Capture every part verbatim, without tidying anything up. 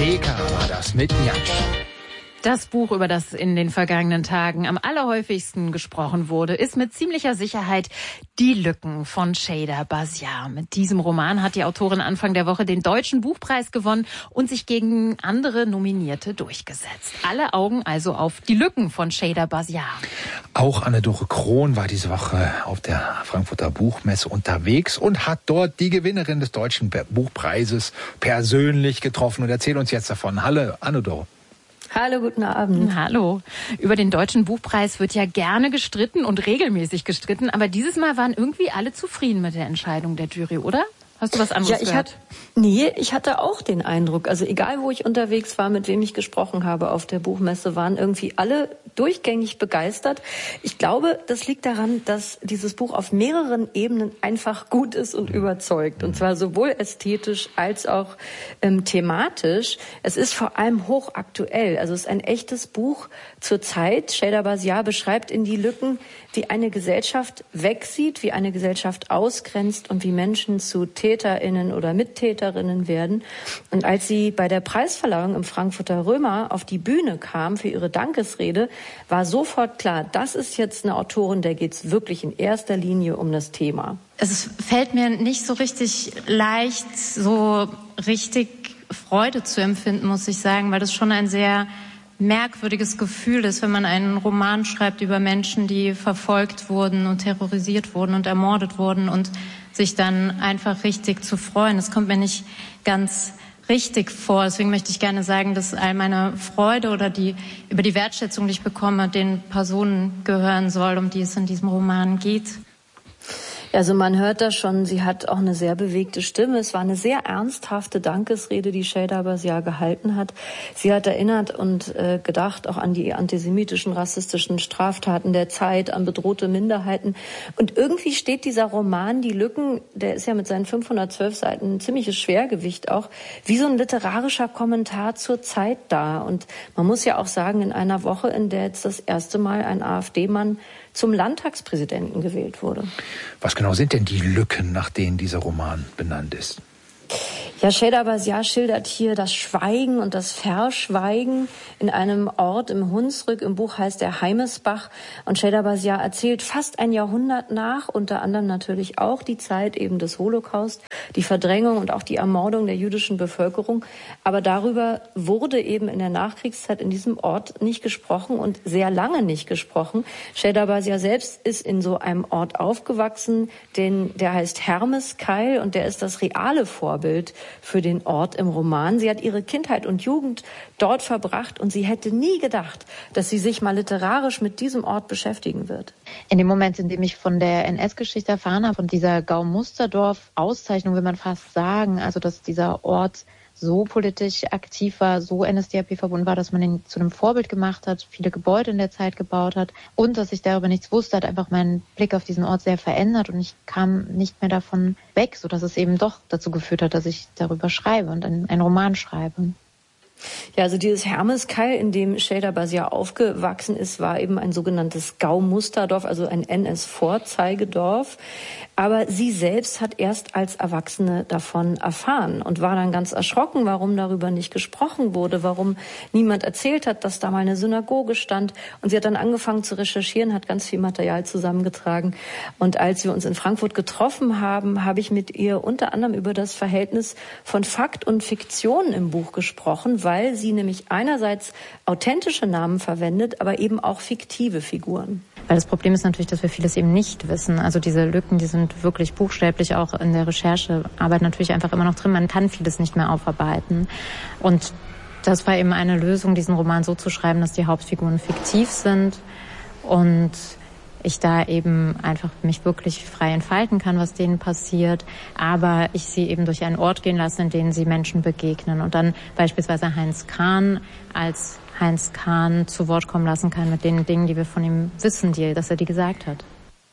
Apotheker war das mit Jansch. Das Buch, über das in den vergangenen Tagen am allerhäufigsten gesprochen wurde, ist mit ziemlicher Sicherheit Die Lücken von Şeyda Bazia. Mit diesem Roman hat die Autorin Anfang der Woche den Deutschen Buchpreis gewonnen und sich gegen andere Nominierte durchgesetzt. Alle Augen also auf Die Lücken von Şeyda Bazia. Auch Anne-Dore Krohn war diese Woche auf der Frankfurter Buchmesse unterwegs und hat dort die Gewinnerin des Deutschen Buchpreises persönlich getroffen und erzählt uns jetzt davon. Hallo, Anne-Dore. Hallo, guten Abend. Hallo. Über den Deutschen Buchpreis wird ja gerne gestritten und regelmäßig gestritten, aber dieses Mal waren irgendwie alle zufrieden mit der Entscheidung der Jury, oder? Hast du was anderes ja, ich gehört? Hat, nee, ich hatte auch den Eindruck, also egal wo ich unterwegs war, mit wem ich gesprochen habe auf der Buchmesse, waren irgendwie alle durchgängig begeistert. Ich glaube, das liegt daran, dass dieses Buch auf mehreren Ebenen einfach gut ist und überzeugt. Und zwar sowohl ästhetisch als auch ähm, thematisch. Es ist vor allem hochaktuell. Also es ist ein echtes Buch zur Zeit. Şeyda Bazia beschreibt in Die Lücken, wie eine Gesellschaft wegsieht, wie eine Gesellschaft ausgrenzt und wie Menschen zu TäterInnen oder Mittäterinnen werden. Und als sie bei der Preisverleihung im Frankfurter Römer auf die Bühne kam für ihre Dankesrede, war sofort klar, das ist jetzt eine Autorin, der geht es wirklich in erster Linie um das Thema. Es fällt mir nicht so richtig leicht, so richtig Freude zu empfinden, muss ich sagen, weil das schon ein sehr merkwürdiges Gefühl ist, wenn man einen Roman schreibt über Menschen, die verfolgt wurden und terrorisiert wurden und ermordet wurden und sich dann einfach richtig zu freuen. Das kommt mir nicht ganz richtig vor. Deswegen möchte ich gerne sagen, dass all meine Freude oder die über die Wertschätzung, die ich bekomme, den Personen gehören soll, um die es in diesem Roman geht. Also man hört da schon, sie hat auch eine sehr bewegte Stimme. Es war eine sehr ernsthafte Dankesrede, die Şeyda Bazia gehalten hat. Sie hat erinnert und äh, gedacht auch an die antisemitischen, rassistischen Straftaten der Zeit, an bedrohte Minderheiten. Und irgendwie steht dieser Roman, Die Lücken, der ist ja mit seinen fünfhundertzwölf Seiten ein ziemliches Schwergewicht auch, wie so ein literarischer Kommentar zur Zeit da. Und man muss ja auch sagen, in einer Woche, in der jetzt das erste Mal ein AfD-Mann zum Landtagspräsidenten gewählt wurde. Was genau sind denn die Lücken, nach denen dieser Roman benannt ist? Ja, Şeyda Bazia schildert hier das Schweigen und das Verschweigen in einem Ort im Hunsrück. Im Buch heißt er Heimesbach. Und Şeyda Bazia erzählt fast ein Jahrhundert nach, unter anderem natürlich auch die Zeit eben des Holocaust, die Verdrängung und auch die Ermordung der jüdischen Bevölkerung. Aber darüber wurde eben in der Nachkriegszeit in diesem Ort nicht gesprochen und sehr lange nicht gesprochen. Şeyda Bazia selbst ist in so einem Ort aufgewachsen, den, der heißt Hermeskeil und der ist das reale Vorbild für den Ort im Roman. Sie hat ihre Kindheit und Jugend dort verbracht und sie hätte nie gedacht, dass sie sich mal literarisch mit diesem Ort beschäftigen wird. In dem Moment, in dem ich von der N S-Geschichte erfahren habe, von dieser Gau-Musterdorf-Auszeichnung, will man fast sagen, also dass dieser Ort so politisch aktiv war, so N S D A P verbunden war, dass man ihn zu einem Vorbild gemacht hat, viele Gebäude in der Zeit gebaut hat und dass ich darüber nichts wusste, hat einfach meinen Blick auf diesen Ort sehr verändert und ich kam nicht mehr davon weg, sodass es eben doch dazu geführt hat, dass ich darüber schreibe und einen, einen Roman schreibe. Ja, also dieses Hermeskeil, in dem Şeyda Bazia aufgewachsen ist, war eben ein sogenanntes Gau-Musterdorf, also ein N S-Vorzeigedorf. Aber sie selbst hat erst als Erwachsene davon erfahren und war dann ganz erschrocken, warum darüber nicht gesprochen wurde, warum niemand erzählt hat, dass da mal eine Synagoge stand. Und sie hat dann angefangen zu recherchieren, hat ganz viel Material zusammengetragen. Und als wir uns in Frankfurt getroffen haben, habe ich mit ihr unter anderem über das Verhältnis von Fakt und Fiktion im Buch gesprochen, weil sie nämlich einerseits authentische Namen verwendet, aber eben auch fiktive Figuren. Weil das Problem ist natürlich, dass wir vieles eben nicht wissen. Also diese Lücken, die sind wirklich buchstäblich auch in der Recherchearbeit natürlich einfach immer noch drin. Man kann vieles nicht mehr aufarbeiten. Und das war eben eine Lösung, diesen Roman so zu schreiben, dass die Hauptfiguren fiktiv sind und ich da eben einfach mich wirklich frei entfalten kann, was denen passiert, aber ich sie eben durch einen Ort gehen lasse, in dem sie Menschen begegnen und dann beispielsweise Heinz Kahn als Heinz Kahn zu Wort kommen lassen kann mit den Dingen, die wir von ihm wissen, die, dass er die gesagt hat.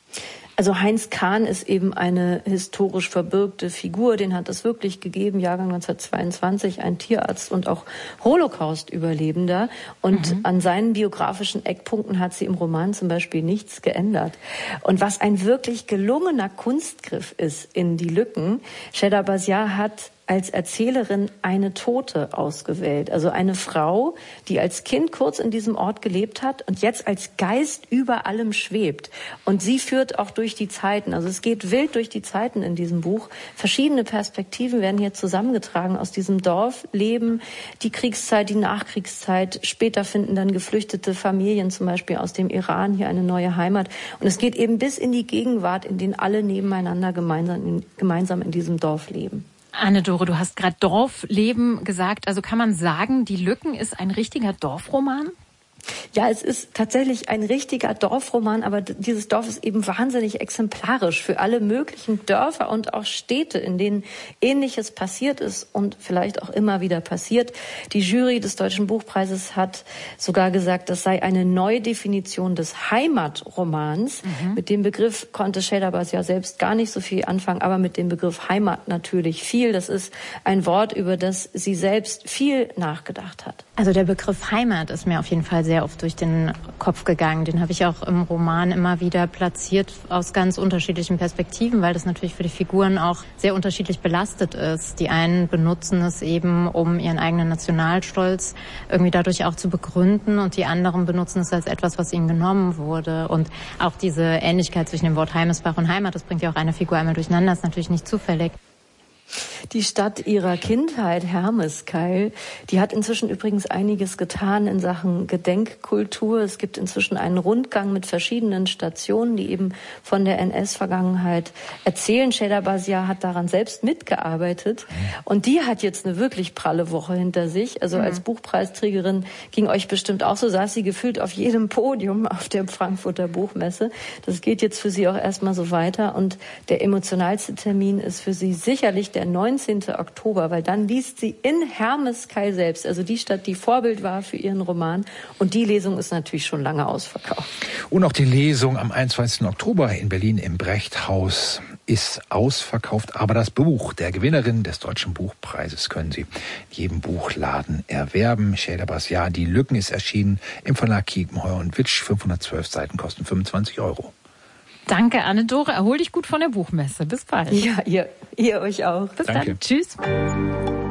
Also Heinz Kahn ist eben eine historisch verbürgte Figur, den hat es wirklich gegeben, Jahrgang neunzehnhundertzweiundzwanzig, ein Tierarzt und auch Holocaust-Überlebender. Und mhm. an seinen biografischen Eckpunkten hat sie im Roman zum Beispiel nichts geändert. Und was ein wirklich gelungener Kunstgriff ist in Die Lücken, Şeyda Bazia hat als Erzählerin eine Tote ausgewählt. Also eine Frau, die als Kind kurz in diesem Ort gelebt hat und jetzt als Geist über allem schwebt. Und sie führt auch durch die Zeiten. Also es geht wild durch die Zeiten in diesem Buch. Verschiedene Perspektiven werden hier zusammengetragen aus diesem Dorfleben, die Kriegszeit, die Nachkriegszeit. Später finden dann geflüchtete Familien zum Beispiel aus dem Iran hier eine neue Heimat. Und es geht eben bis in die Gegenwart, in denen alle nebeneinander gemeinsam in, gemeinsam in diesem Dorf leben. Anne-Dore, du hast gerade Dorfleben gesagt. Also kann man sagen, Die Lücken ist ein richtiger Dorfroman? Ja, es ist tatsächlich ein richtiger Dorfroman, aber dieses Dorf ist eben wahnsinnig exemplarisch für alle möglichen Dörfer und auch Städte, in denen Ähnliches passiert ist und vielleicht auch immer wieder passiert. Die Jury des Deutschen Buchpreises hat sogar gesagt, das sei eine Neudefinition des Heimatromans. Mhm. Mit dem Begriff konnte Sheyda Bazia selbst gar nicht so viel anfangen, aber mit dem Begriff Heimat natürlich viel. Das ist ein Wort, über das sie selbst viel nachgedacht hat. Also der Begriff Heimat ist mir auf jeden Fall sehr oft durch den Kopf gegangen. Den habe ich auch im Roman immer wieder platziert aus ganz unterschiedlichen Perspektiven, weil das natürlich für die Figuren auch sehr unterschiedlich belastet ist. Die einen benutzen es eben, um ihren eigenen Nationalstolz irgendwie dadurch auch zu begründen, und die anderen benutzen es als etwas, was ihnen genommen wurde. Und auch diese Ähnlichkeit zwischen dem Wort Heimesbach und Heimat, das bringt ja auch eine Figur einmal durcheinander, ist natürlich nicht zufällig. Die Stadt ihrer Kindheit, Hermeskeil, die hat inzwischen übrigens einiges getan in Sachen Gedenkkultur. Es gibt inzwischen einen Rundgang mit verschiedenen Stationen, die eben von der N S-Vergangenheit erzählen. Sheyda Bazia hat daran selbst mitgearbeitet und die hat jetzt eine wirklich pralle Woche hinter sich. Also mhm. als Buchpreisträgerin ging euch bestimmt auch so, saß sie gefühlt auf jedem Podium auf der Frankfurter Buchmesse. Das geht jetzt für sie auch erstmal so weiter, und der emotionalste Termin ist für sie sicherlich der neunzehnten Oktober, weil dann liest sie in Hermeskeil selbst, also die Stadt, die Vorbild war für ihren Roman. Und die Lesung ist natürlich schon lange ausverkauft. Und auch die Lesung am einundzwanzigsten Oktober in Berlin im Brechthaus ist ausverkauft. Aber das Buch der Gewinnerin des Deutschen Buchpreises können Sie in jedem Buchladen erwerben. Sheyda Bazia, Die Lücken, ist erschienen im Verlag Kiepenheuer und Witsch. fünfhundertzwölf Seiten kosten fünfundzwanzig Euro. Danke, Anne-Dore. Erhol dich gut von der Buchmesse. Bis bald. Ja, ihr, ihr euch auch. Bis Danke. dann. Tschüss.